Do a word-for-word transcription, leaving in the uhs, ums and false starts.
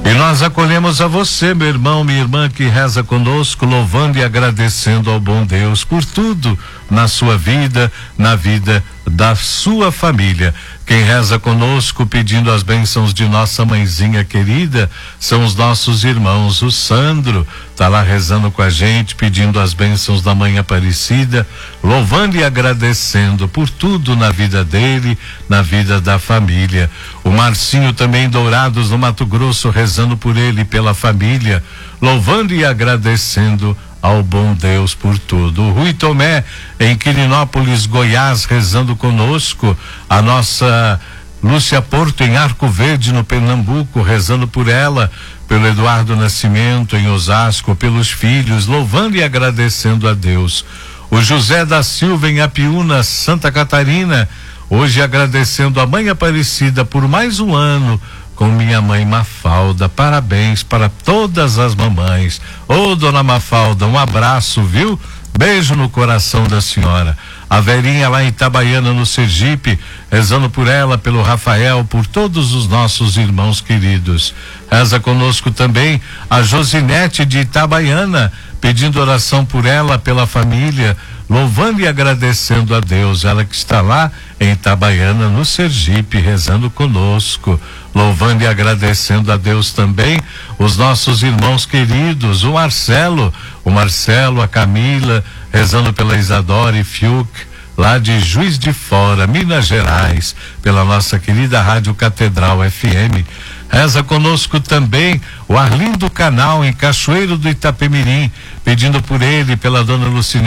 E nós acolhemos a você, meu irmão, minha irmã, que reza conosco, louvando e agradecendo ao bom Deus por tudo na sua vida, na vida da sua família. Quem reza conosco pedindo as bênçãos de nossa mãezinha querida são os nossos irmãos. O Sandro tá lá rezando com a gente, pedindo as bênçãos da Mãe Aparecida, louvando e agradecendo por tudo na vida dele, na vida da família. O Marcinho também Dourados, no Mato Grosso, rezando por ele e pela família, louvando e agradecendo ao bom Deus por tudo. O Rui Tomé, em Quirinópolis, Goiás, rezando conosco. A nossa Lúcia Porto, em Arco Verde, no Pernambuco, rezando por ela. Pelo Eduardo Nascimento, em Osasco, pelos filhos, louvando e agradecendo a Deus. O José da Silva, em Apiúna, Santa Catarina, hoje agradecendo a Mãe Aparecida por mais um ano com minha mãe Mafalda. Parabéns para todas as mamães. Ô, dona Mafalda, um abraço, viu? Beijo no coração da senhora. A Verinha lá em Itabaiana, no Sergipe, rezando por ela, pelo Rafael, por todos os nossos irmãos queridos. Reza conosco também a Josinete de Itabaiana, pedindo oração por ela, pela família, louvando e agradecendo a Deus. Ela que está lá em Itabaiana, no Sergipe, rezando conosco, louvando e agradecendo a Deus também. Os nossos irmãos queridos, o Marcelo, o Marcelo, a Camila, rezando pela Isadora e Fiuk, lá de Juiz de Fora, Minas Gerais, pela nossa querida Rádio Catedral F M. Reza conosco também o Arlindo Canal, em Cachoeiro do Itapemirim, pedindo por ele, pela dona Lucine